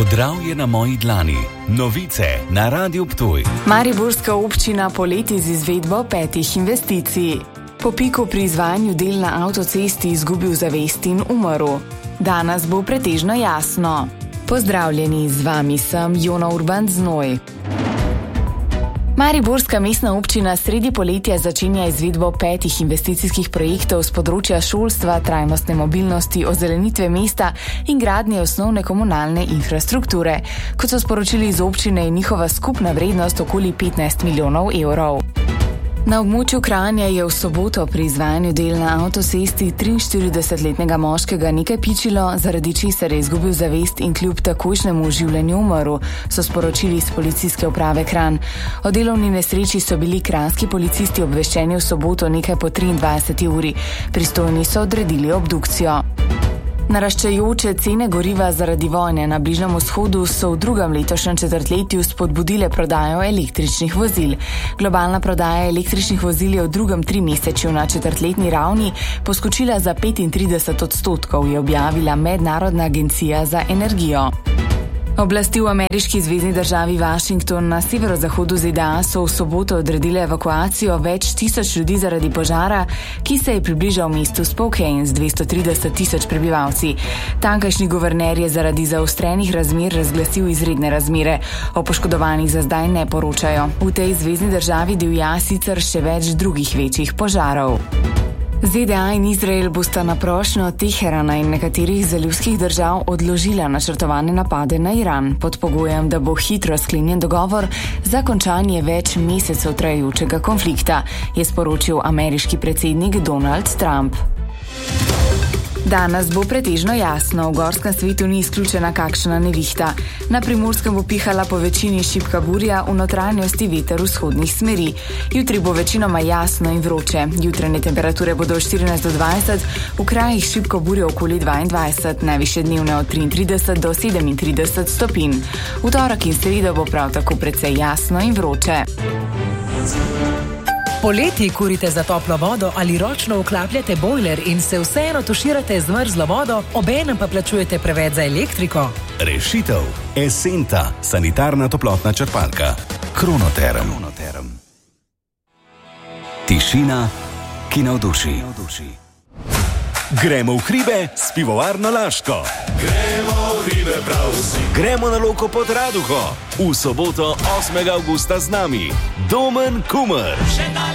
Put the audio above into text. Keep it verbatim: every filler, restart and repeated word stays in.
Podravje na moji dlani. Novice na Radiu Ptuj. Mariborska občina poleti z izvedbo petih investicij. Po piku pri izvajanju del na avtocesti izgubil zavest in umrl. Danes bo pretežno jasno. Pozdravljeni, z vami sem Jona Urban Znoj. Mariborska mestna občina sredi poletja začenja izvedbo petih investicijskih projektov z področja šolstva, trajnostne mobilnosti, ozelenitve mesta in gradnje osnovne komunalne infrastrukture. Kot so sporočili iz občine, je njihova skupna vrednost okoli petnajst milijonov evrov. Na območju Kranja je v soboto pri izvajanju del na avtocesti triinštiridesetletnega moškega nekaj pičilo, zaradi česar je izgubil zavest in kljub takojšnjemu življenju umrl, so sporočili iz policijske uprave Kranj. O delovni nesreči so bili kranjski policisti obveščeni v soboto nekaj po triindvajseti uri. Pristojni so odredili obdukcijo. Naraščajoče cene goriva zaradi vojne na Bližnjem vzhodu so v drugem letošnjem četrtletju spodbudile prodajo električnih vozil. Globalna prodaja električnih vozil je v drugem trimesečju na četrtletni ravni poskočila za petintrideset odstotkov, je objavila Mednarodna agencija za energijo. Oblasti v ameriški zvezni državi Washington na severozahodu Z D A so v soboto odredile evakuacijo več tisoč ljudi zaradi požara, ki se je približal mestu Spokane z dvesto trideset tisoč prebivalci. Tamkajšnji guverner je zaradi zaostrenih razmer razglasil izredne razmere. O poškodovanih za zdaj ne poročajo. V tej zvezni državi divja sicer še več drugih večjih požarov. Z D A in Izrael bosta na prošnjo Teherana in nekaterih zalivskih držav odložila načrtovane napade na Iran, pod pogojem, da bo hitro sklenjen dogovor za končanje več mesecev trajajočega konflikta, je sporočil ameriški predsednik Donald Trump. Danes bo pretežno jasno, v gorskem svetu ni izključena kakšna nevihta. Na Primorskem bo pihala po večini šibka burja, v notranjosti veter vzhodnih smeri. Jutri bo večinoma jasno in vroče. Jutranje temperature bodo od štirinajst do dvajset, v krajih šibko burjo okoli dvaindvajset, najvišje dnevne od triintrideset do sedemintrideset stopinj. V torek in sredo bo prav tako precej jasno in vroče. Poleti kurite za toplo vodo ali ročno vklapljate bojler in se vseeno tuširate z mrzlo vodo, obenem pa plačujete preveč za elektriko? Rešitev. Esenta, sanitarna toplotna črpalka. Kronoterm. Tišina, ki navduši. Gremo v hribe s pivovarno Laško. Gremo v hribe prav vsi. Gremo na Loko pod Raduho. V soboto osmega avgusta z nami Domen Kumer.